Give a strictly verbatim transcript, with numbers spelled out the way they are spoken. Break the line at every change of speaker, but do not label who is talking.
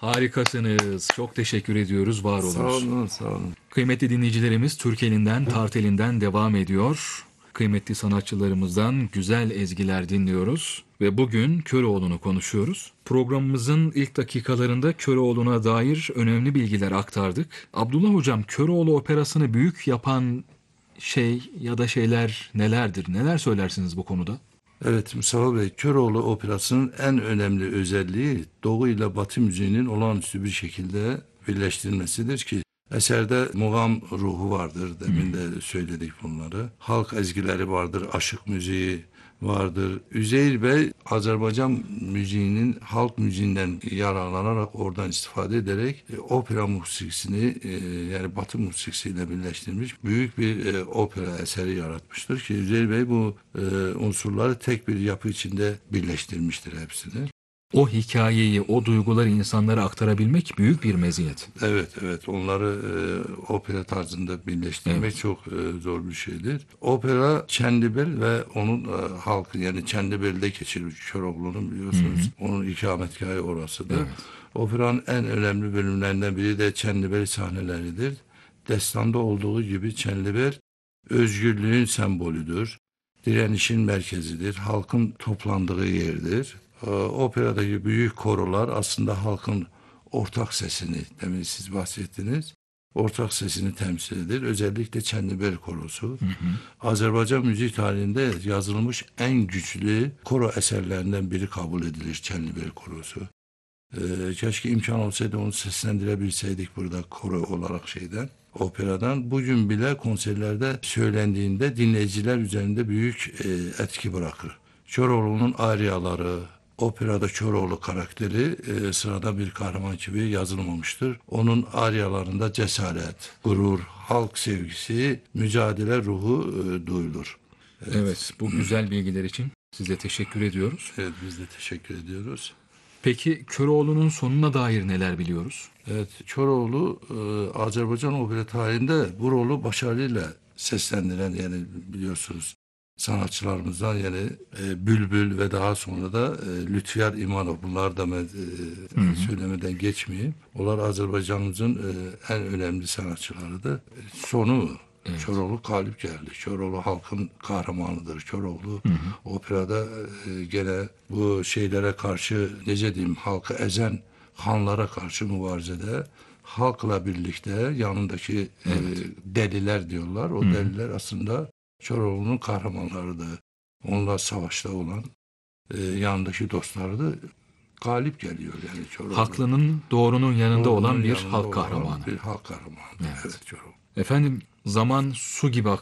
Harikasınız. Çok teşekkür ediyoruz. Var
Sağ
olunuz.
olun, sağ olun.
Kıymetli dinleyicilerimiz, Türk elinden, Tart elinden devam ediyor. Kıymetli sanatçılarımızdan güzel ezgiler dinliyoruz. Ve bugün Köroğlu'nu konuşuyoruz. Programımızın ilk dakikalarında Köroğlu'na dair önemli bilgiler aktardık. Abdullah Hocam, Köroğlu operasını büyük yapan şey ya da şeyler nelerdir? Neler söylersiniz bu konuda?
Evet Mustafa Bey, Köroğlu Operası'nın en önemli özelliği Doğu ile Batı müziğinin olağanüstü bir şekilde birleştirilmesidir ki eserde mugam ruhu vardır. Demin de söyledik bunları. Halk ezgileri vardır, aşık müziği vardır. Üzeyir Bey Azerbaycan müziğinin halk müziğinden yararlanarak oradan istifade ederek e, opera musikisini e, yani Batı musikisiyle birleştirmiş büyük bir e, opera eseri yaratmıştır ki Üzeyir Bey bu e, unsurları tek bir yapı içinde birleştirmiştir hepsini.
O hikayeyi, o duyguları insanlara aktarabilmek büyük bir meziyet.
Evet, evet. Onları e, opera tarzında birleştirmek
Evet.
çok e, zor bir şeydir. Opera Çenlibel ve onun e, halkı yani Çenlibel'de geçirir Köroğlu'nun biliyorsunuz. Onun ikametgahı orasıdır.
Evet.
Operanın en önemli bölümlerinden biri de Çenlibel sahneleridir. Destanda olduğu gibi Çenlibel özgürlüğün sembolüdür. Direnişin merkezidir. Halkın toplandığı yerdir. E, operadaki büyük korolar aslında halkın ortak sesini, demin siz bahsettiniz, ortak sesini temsil eder. Özellikle Çenlibel Korosu. Hı hı. Azerbaycan müzik tarihinde yazılmış en güçlü koro eserlerinden biri kabul edilir Çenlibel Korosu. Ee, keşke imkan olsaydı onu seslendirebilseydik burada koro olarak şeyden, operadan. Bugün bile konserlerde söylendiğinde dinleyiciler üzerinde büyük e, etki bırakır. Köroğlu'nun ariyaları, operada Köroğlu karakteri e, sırada bir kahraman gibi yazılmamıştır. Onun aryalarında cesaret, gurur, halk sevgisi, mücadele ruhu e, duyulur.
Evet. evet, bu güzel bilgiler için size teşekkür ediyoruz.
Evet, biz de teşekkür ediyoruz.
Peki Köroğlu'nun sonuna dair neler biliyoruz?
Evet, Köroğlu e, Azerbaycan opera tarihinde bu rolü başarıyla seslendiren yani biliyorsunuz sanatçılarımızdan yani e, Bülbül ve daha sonra da e, Lütfiyar İmanov bunlar da e, söylemeden geçmeyeyim. Onlar Azerbaycanımızın e, en önemli sanatçılarıdır. E, sonu evet. Köroğlu galip geldi. Köroğlu halkın kahramanıdır. Köroğlu hı hı. operada e, gene bu şeylere karşı nece diyeyim halkı ezen hanlara karşı mübarizede halkla birlikte yanındaki evet. e, deliler diyorlar. O hı. deliler aslında Köroğlu'nun kahramanlarıydı. Onunla savaşta olan e, yanındaki dostları da galip geliyor yani Köroğlu.
Haklının, doğrunun yanında
Doğrunun
olan bir
yanında
halk
olan
kahramanı.
Bir halk kahramanı. Evet,
evet
Köroğlu.
Efendim zaman su gibi